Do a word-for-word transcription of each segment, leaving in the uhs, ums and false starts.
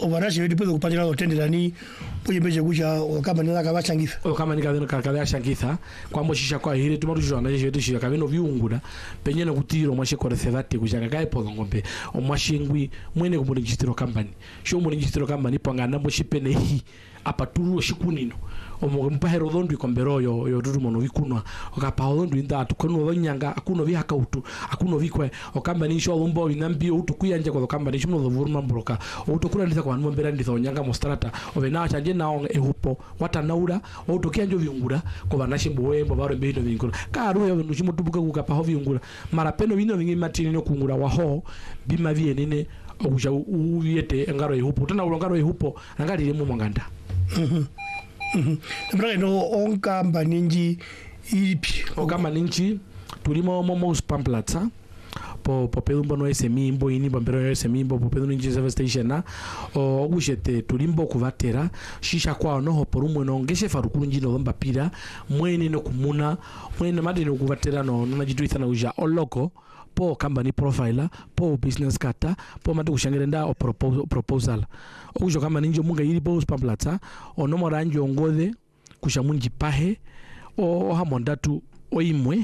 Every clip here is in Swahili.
ovarashi wetu pwede kupatila otendela ni Uye meje kusha kama nina kama shangitha o kama nika ka ka shangitha kwa moshisha kwa hire tumatu jona je vetu shika kabino viungura penye no kutiro mwashe kwa resevate kushaka kai po ngombe o mwashingwi mwene ku registro company sho mu registro company panga na moshipene hi apa turu shikunino o mo mpahero dhondu ikombero yo yo turu mono vikunwa okapa dhondu inda tukono dhonyanga akuno vi hakautu akuno vikwe o company sho lumbo inambi utu kuyanje kwa company shimo dhovuruma mbroka utukura ndisa kwa nmo mbera ndisa onyanga mostrata ovena chanje nawo ehupo watanaura otukia njo viungura kwa banashimbo wembo baro mbino viungura karu yo nushimo tubuka kukapa ho viungura mara peno bino vingi matini no kungura waho bima vie nene okusha uyete ngaro ehupo tana ulongaro ehupo ngali mu manganda mhm mhm mbra no onka mbaninji ipi onka ninji tulimo momo pamplatsa po po pedumbo no S M I mbo ini bombero S M I mbo po pedumbo ninji service station na o ogushete tulimbo kuvatera shisha kwa no ho porumwe no ngeshe farukuru njino domba pira mwene no kumuna mwene made no kuvatera no no najituitha na uja oloko po company profiler po business kata po mate kushangerenda o proposal proposal okujo kama ninjo munga yiri po pamplatsa ono moranjo ngode kushamunji pahe o hamondatu oimwe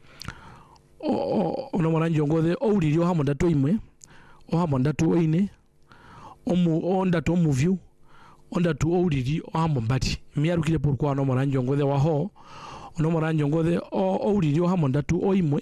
o ono moranjo ngode o uliri o hamondatu oimwe o hamondatu oine omu ondatu omuview ondatu o uliri o hamombati miarukire pourquoi ono moranjo ngode waho ono moranjo ngode o uliri o hamondatu oimwe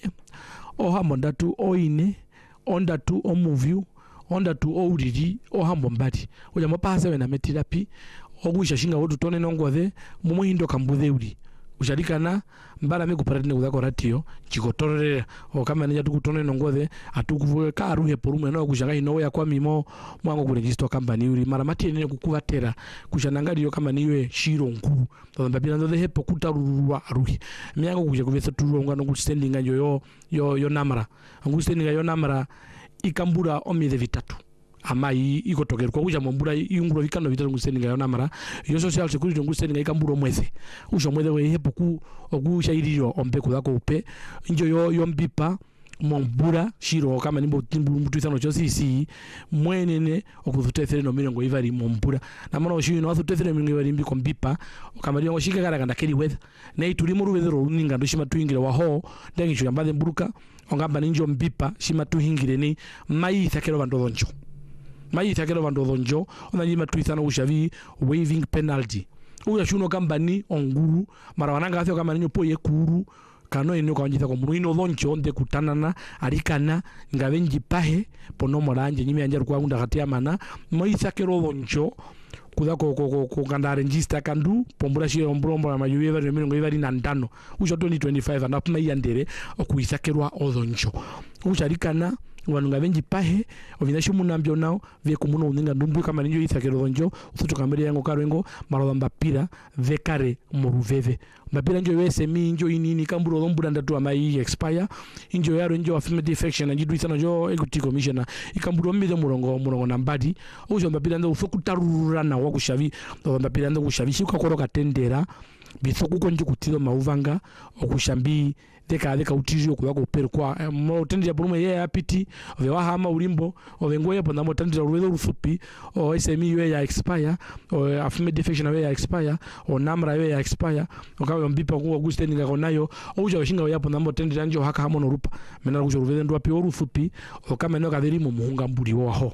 o hamondatu oine ondatu omuview ondatu ouriri o hambombati oja mapasa wena metirapi ogusha shinga wotu tone nongode mumuhindo kambudhe uri usharikana mbara mekuparatine kudako ratio chikotorera o kama nija tukutone nongode atukuvuwe karuhe porume no kushanga inowe ya kwa mimo mwango kuregister company uri mara mati nene kukuvatera kushanangari yo kama niwe shiro nkuru todambapira ndo hepo kutarurwa aruhi miango kuja kuvesa turu ngano kustendinga yo yo yo namara ngustendinga yo namara ikambura omide vitatu ama ikotokera kwa kuja mbura iunguro vikano vitatu ngustendinga yo namara yo social security ngustendinga ikambura omweze usho mweze we hepo ku ogusha iriyo ombe kudako upe injo yo yo mbipa mombura shiro kama nimbo mtu isano chosisi mwenene okututethele no mirongo ivari mombura na mwana oshino no atutethele mirongo ivari mbi kombipa kama riyo shika gara kanda keri weather na ituri mu ruwethero runinga ndushima tuingire waho ndengi chura mbade mburuka ongamba ninjo mbipa shima tuhingire ni mai thakero bando donjo mai thakero bando donjo onanyima tuisano ushavi waiving penalty uya shuno kamba ni onguru mara wananga athio kama ninyo poye kuru kano ino kwanjitha ko muino doncho nde kutanana arikana ngavenji pahe pono moranje nyime anja kwa unda katia mana moisa kero doncho kuda ko ko ko kanda register kandu pombura shi ombrombo ya mayuwe bari mirongo ibari na ndano usho twenty twenty-five anapuma yandere okuisa kerwa odoncho usharikana wanu ngavenji pahe ovinashu munambyo nao ve kumuno uninga ndumbu kama ninjo isakero donjo usuto kamere yango karengo maroda mbapira vekare moruveve mbapira njo S M I njo inini kamburo dombura ndatu amai expire injo yaro njo affirmative defection njidu isana jo equity commissioner ikamburo mbide murongo murongo nambadi ujo mbapira ndo usokutarura na wakushavi mbapira ndo kushavi shika koroka tendera bisoku konje kutilo mauvanga okushambi deka deka utizio kudako per kwa mo tendira brume ye apiti ove wahama ulimbo ove ngoye ponda mo tendira ruwedo rufupi o S M I ya expire o affirmative defection ya expire o namra ya expire o kawe mbipa ku Auguste ninga konayo o uja washinga ya ponda mo tendira njo haka hamo no rupa mena ku ruwedo ndo api rufupi o kama no kadiri mu muhunga mburi waho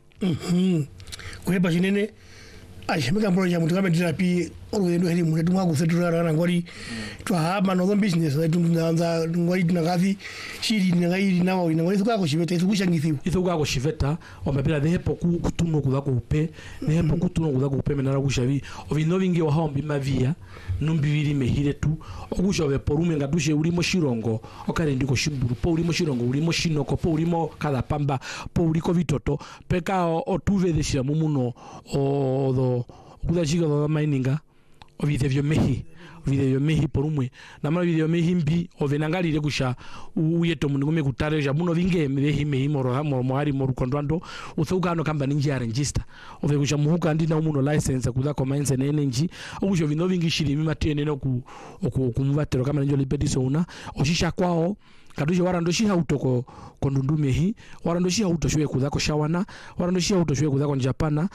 mhm kuhepa jinene aishimika mboro ya mutukame tirapi orwendo heli mwetu mwaku seturara na ngori twahama no business zetu tunaanza ngori tunagathi shiri ngai na wao ngori tukako shiveta itukushangithiwa itukuko shiveta omapira dehepo kutuno kudako upe dehepo kutuno kudako upe menara kushavi ovino vingi wa hombi mavia numbiviri mehire tu ogushobe porume ngadushe urimo shirongo okare ndiko shimburu po urimo shirongo urimo shinoko po urimo kada pamba po uriko vitoto peka otuve deshira mumuno o kudashika do mininga ovithevyo mehi ovithevyo mehi porumwe namara ovithevyo mehi mbi ovenangalire kusha uyeto munigume kutareja muno vinge mehi mehi moro mohari moru kondwando uthukano kamba ninji ya register ove kusha muhuka ndi na umuno license kuda ko mainse na energy obusho vino vingi shiri mimatene no ku okumuvatero kama ninjo lipetiso una oshisha kwao kaduje warandoshi hautoko kondundume hi warandoshi hautoshwe kudako shawana warandoshi hautoshwe kudako njapana